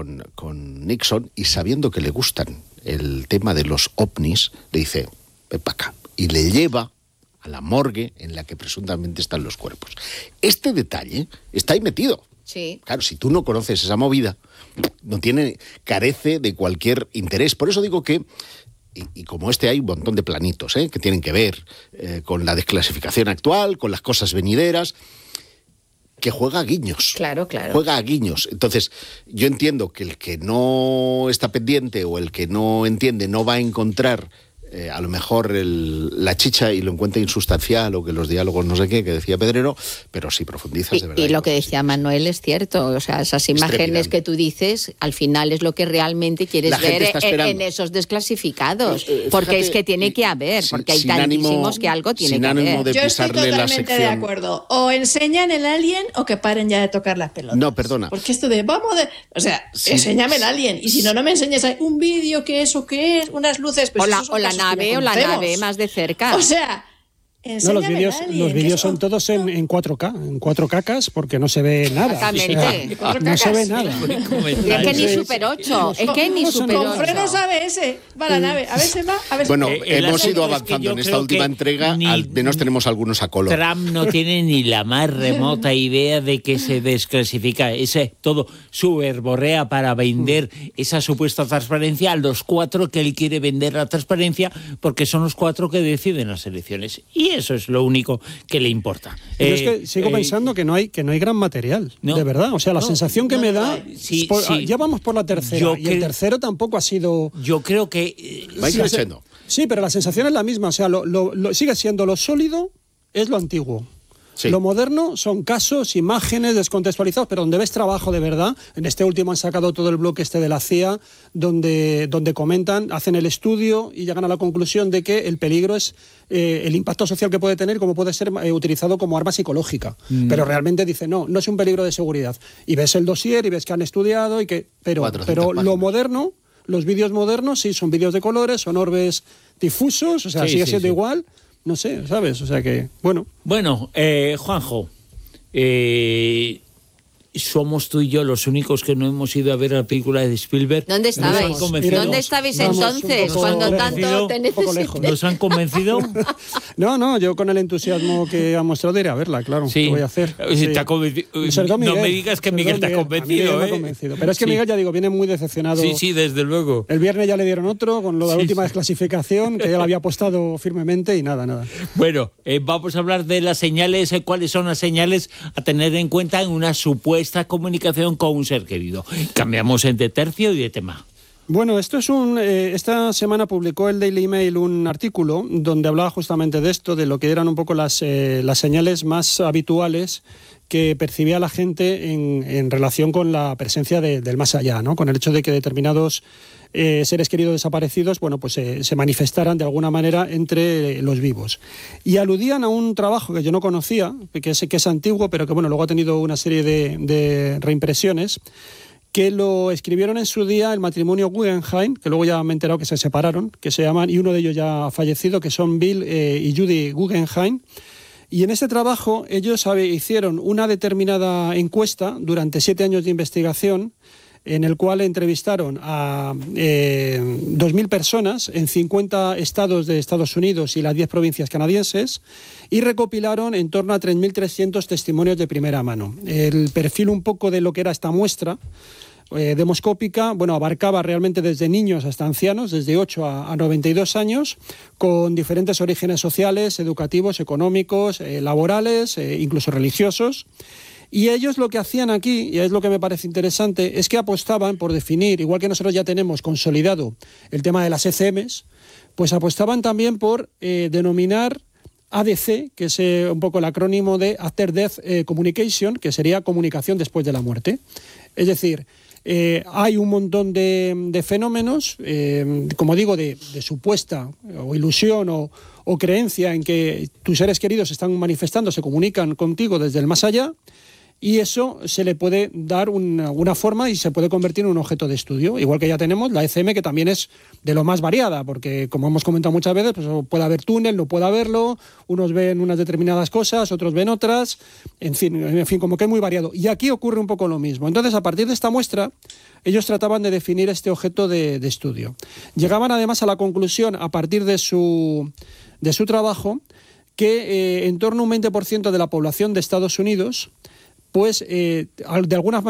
con Nixon y sabiendo que le gustan el tema de los ovnis, le dice, ven para acá, y le lleva a la morgue en la que presuntamente están los cuerpos. Este detalle está ahí metido. Sí. Claro, si tú no conoces esa movida, carece de cualquier interés. Por eso digo que, y como hay un montón de planitos que tienen que ver con la desclasificación actual, con las cosas venideras, que juega a guiños. Claro. Juega a guiños. Entonces, yo entiendo que el que no está pendiente o el que no entiende no va a encontrar a lo mejor la chicha y lo encuentra insustancial, o que los diálogos no sé qué, que decía Pedrero, pero si profundizas, de verdad. Y lo que decía Manuel es cierto, o sea, esas imágenes que tú dices, al final es lo que realmente quieres ver en esos desclasificados, porque fíjate, es que tiene que haber, porque hay tantísimos que algo tiene que haber. Yo estoy totalmente de acuerdo, o enseñan el alien o que paren ya de tocar las pelotas. No, perdona. Porque esto de, enséñame el alien, y si no me enseñas un vídeo, ¿qué es? Unas luces, pues o la nave más de cerca. O sea, no, los vídeos son todos en 4K, en 4K, porque no se ve nada. Exactamente. O sea, no se ve nada. Es que ni Super 8, es que ni Super 8. Con frenos ABS va la nave, a veces va, a veces bueno, hemos ido avanzando en esta última entrega, al menos tenemos algunos a color. Trump no tiene ni la más remota idea de que se desclasifica todo su verborrea para vender esa supuesta transparencia a los 4 que él quiere vender la transparencia, porque son los 4 que deciden las elecciones. Y eso es lo único que le importa. Pero es que sigo pensando que no hay gran material, de verdad. O sea, la sensación que me da... Ya vamos por la tercera, el tercero tampoco ha sido... Yo creo que... Sí, pero la sensación es la misma. O sea, sigue siendo lo sólido, es lo antiguo. Sí. Lo moderno son casos, imágenes descontextualizados, pero donde ves trabajo de verdad. En este último han sacado todo el bloque de la CIA, donde comentan, hacen el estudio y llegan a la conclusión de que el peligro es el impacto social que puede tener, como puede ser utilizado como arma psicológica. Pero realmente dice, no es un peligro de seguridad. Y ves el dossier y ves que han estudiado, pero lo moderno, los vídeos modernos, sí, son vídeos de colores, son orbes difusos, o sea, sigue siendo igual. No sé, ¿sabes? O sea que, bueno. Bueno, Juanjo, somos tú y yo los únicos que no hemos ido a ver la película de Spielberg. ¿Dónde estabais? ¿Dónde estabais entonces? Cuando tanto te necesité. ¿Nos han convencido? No, yo con el entusiasmo que ha mostrado iré a verla, claro. Sí. ¿Qué voy a hacer? Sí. No me digas que Miguel te ha convencido. Pero es que Miguel, ya digo, viene muy decepcionado. Sí, desde luego. El viernes ya le dieron otro con lo de la última desclasificación, que ya lo había apostado firmemente y nada. Bueno, vamos a hablar de las señales. ¿Cuáles son las señales a tener en cuenta en una supuesta comunicación con un ser querido? Cambiamos de tercio y de tema. Bueno, esto es esta semana publicó el Daily Mail un artículo donde hablaba justamente de esto, de lo que eran un poco las señales más habituales que percibía la gente en relación con la presencia del más allá, ¿no? Con el hecho de que determinados seres queridos desaparecidos, se manifestaran de alguna manera entre los vivos. Y aludían a un trabajo que yo no conocía, que es antiguo, pero que luego ha tenido una serie de reimpresiones, que lo escribieron en su día el matrimonio Guggenheim, que luego ya me he enterado que se separaron, que se llaman, y uno de ellos ya ha fallecido, que son Bill y Judy Guggenheim. Y en ese trabajo ellos hicieron una determinada encuesta durante 7 años de investigación, en el cual entrevistaron a 2.000 personas en 50 estados de Estados Unidos y las 10 provincias canadienses, y recopilaron en torno a 3.300 testimonios de primera mano. El perfil un poco de lo que era esta muestra demoscópica, abarcaba realmente desde niños hasta ancianos, desde 8 a 92 años, con diferentes orígenes sociales, educativos, económicos, laborales, incluso religiosos. Y ellos lo que hacían aquí, y es lo que me parece interesante, es que apostaban por definir, igual que nosotros ya tenemos consolidado el tema de las ECMs, pues apostaban también por denominar ADC, que es un poco el acrónimo de After Death Communication, que sería comunicación después de la muerte. Es decir, hay un montón de fenómenos, como digo, de supuesta o ilusión o creencia en que tus seres queridos están manifestando, se comunican contigo desde el más allá, y eso se le puede dar una forma y se puede convertir en un objeto de estudio. Igual que ya tenemos la ECM, que también es de lo más variada, porque como hemos comentado muchas veces, pues puede haber túnel, no puede haberlo, unos ven unas determinadas cosas, otros ven otras, en fin, como que es muy variado. Y aquí ocurre un poco lo mismo. Entonces, a partir de esta muestra, ellos trataban de definir este objeto de estudio. Llegaban además a la conclusión, a partir de su trabajo, que en torno a un 20% de la población de Estados Unidos, pues de alguna